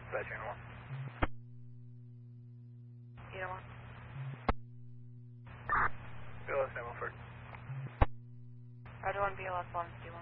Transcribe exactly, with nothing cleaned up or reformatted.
Dispatch channel one. You know what? B L S Hamilford. Roger one, B L S one, C one.